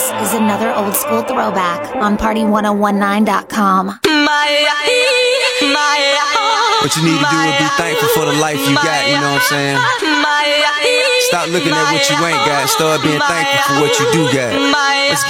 This is another old school throwback on Party1019.com. What you need to do is be thankful for the life you got, you know what I'm saying? Stop looking at what you ain't got, start being thankful for what you do got.